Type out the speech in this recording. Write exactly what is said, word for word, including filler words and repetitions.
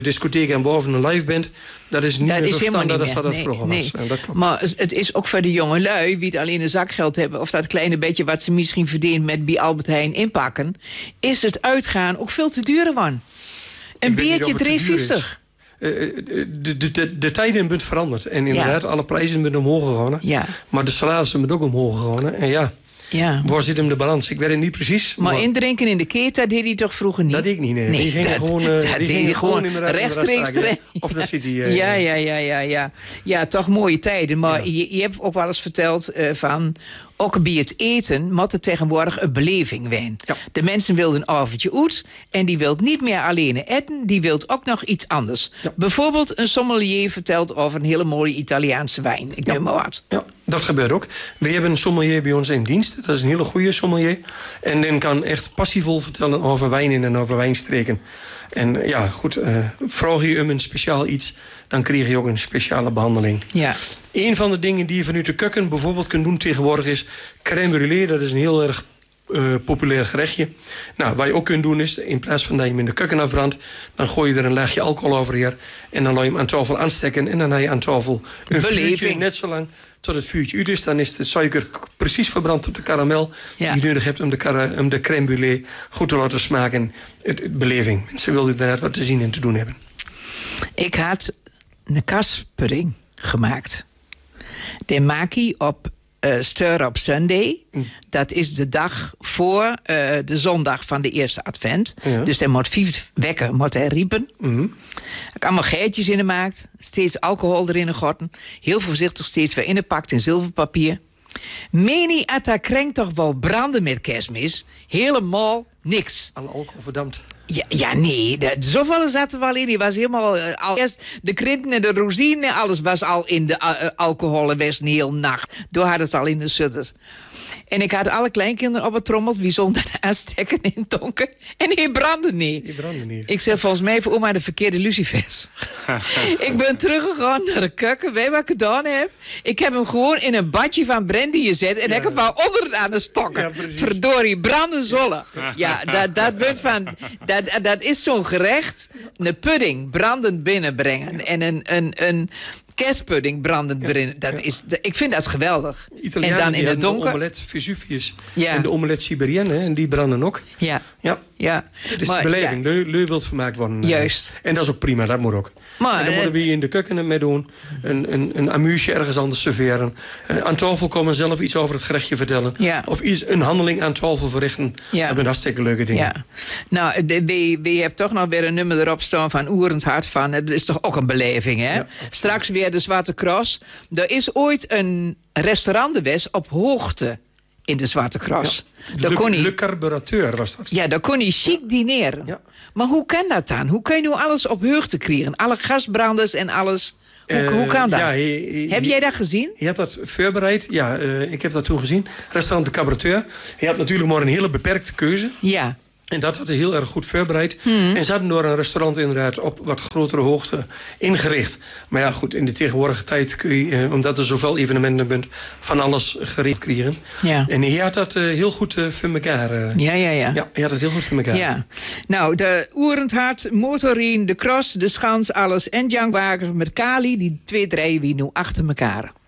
discotheek en boven een live band, dat is niet dat meer is zo standaard als dat het nee, vroeger nee. was. En dat klopt. Maar het is ook voor de jonge lui, wie het alleen een zakgeld hebben, of dat kleine beetje wat ze misschien verdienen met bij Albert Heijn inpakken, is het uitgaan ook veel te duur geworden. Een biertje drie vijftig. De, de, de, de tijden zijn veranderd. En inderdaad, ja. alle prijzen zijn omhoog gegaan. Ja. Maar de salarissen zijn ook omhoog gegaan. En ja, ja, waar zit hem de balans? Ik weet het niet precies. Maar, maar indrinken in de keten deed hij toch vroeger niet? Dat deed ik niet, nee. nee die ging dat, gewoon, uh, dat die deed ging hij gewoon inderdaad rechtstreeks erin. Of dan zit hij... Uh, ja, ja, ja, ja, ja. Ja, toch mooie tijden. Maar ja. je, je hebt ook wel eens verteld uh, van... Ook bij het eten moet het tegenwoordig een beleving zijn. Ja. De mensen wilden een avondje uit en die wil niet meer alleen eten, die wil ook nog iets anders. Ja. Bijvoorbeeld een sommelier vertelt over een hele mooie Italiaanse wijn. Ik ja. noem maar wat. Ja, dat gebeurt ook. We hebben een sommelier bij ons in dienst. Dat is een hele goede sommelier. En die kan echt passievol vertellen over wijnen en over wijnstreken. En ja, goed, uh, vraag je hem een speciaal iets, dan krijg je ook een speciale behandeling. Ja. Een van de dingen die je vanuit de keuken bijvoorbeeld kunt doen tegenwoordig is crème brûlée. Dat is een heel erg uh, populair gerechtje. Nou, wat je ook kunt doen is, in plaats van dat je hem in de keuken afbrandt, dan gooi je er een laagje alcohol overheen en dan laat je hem aan tafel aanstekken en dan heb je aan tafel een Beleving. vuurtje, net zo lang tot het vuurtje uit is. Dan is de suiker precies verbrand op de karamel ja. die je nodig hebt om de, kara- om de crème brûlée goed te laten smaken. Het, het beleving. Mensen wilden inderdaad wat te zien en te doen hebben. Ik had een kaspudding gemaakt. Die maak je op uh, Stir Up Sunday. Mm. Dat is de dag voor uh, de zondag van de eerste advent. Ja. Dus hij moet vijf wekken moet hij riepen. Mm-hmm. Ik heb allemaal geitjes in gemaakt. Steeds alcohol erin gegoten. Heel voorzichtig steeds weer ingepakt in zilverpapier. Meni Atta krengt toch wel branden met kerstmis? Helemaal niks. Alle alcohol verdampt. Ja, ja, nee, de, zoveel zat er wel in. Die was helemaal uh, al eerst de krinten en de rozijnen, alles was al in de uh, alcohol was een heel nacht. Door had het al in de sutters. En ik had alle kleinkinderen op het trommel, wie zonder aanstekken in het donker. En die brandde niet. Die brandde niet. Ik zeg volgens mij voor oma de verkeerde lucifers. Ik ben teruggegaan naar de keuken, weet je wat ik gedaan heb? Ik heb hem gewoon in een badje van brandy gezet en ja. ik heb hem onder aan de stokken. Ja, verdorie, branden zollen. Ja, dat, dat, bent van, dat, dat is zo'n gerecht. Een pudding brandend binnenbrengen. Ja. En een, een, een kerstpudding brandend ja. binnen. Dat ja. is, ik vind dat geweldig. Italianen en dan in het donker. De omelet Vesuvius ja. en de omelet Siberienne. En die branden ook. Ja. ja. ja. Het is maar, de beleving. Ja. Leu, leu wilt vermaakt worden. Juist. En dat is ook prima, dat moet ook. Maar, en dan moeten we in de keuken mee doen. Een, een, een amuusje ergens anders serveren. Uh, aan tafel komen zelf iets over het gerechtje vertellen. Ja. Of iets, een handeling aan tafel verrichten. Ja. Dat zijn hartstikke leuke dingen. Ja. Nou, je hebt toch nog weer een nummer erop staan van Oerend Hart van. Het is toch ook een beleving, hè? Ja, straks weer de Zwarte Cross. Er is ooit een restaurant geweest op hoogte in de Zwarte Cross. Ja. Le, kon hij, Le Carburateur was dat. Ja, daar kon hij chic dineren. Ja. Maar hoe kan dat dan? Hoe kun je nu alles op hoogte krijgen? Alle gasbranders en alles. Hoe, uh, hoe kan dat? Ja, he, he, heb jij dat gezien? Je hebt dat voorbereid. Ja, uh, ik heb dat toen gezien. Restaurant De Carburateur. Je had natuurlijk maar een hele beperkte keuze. Ja. En dat had hij heel erg goed voorbereid. Hmm. En ze hadden door een restaurant inderdaad op wat grotere hoogte ingericht. Maar ja, goed, in de tegenwoordige tijd kun je, eh, omdat er zoveel evenementen bent, van alles gericht krijgen. Ja. En hij had dat uh, heel goed uh, voor elkaar. Uh. Ja, ja, ja. Ja, hij had het heel goed voor elkaar. Ja. Nou, de Oerendhart, Motorien, de Cross, de Schans, alles en Jankwager met Kali, die twee draaien we nu achter elkaar.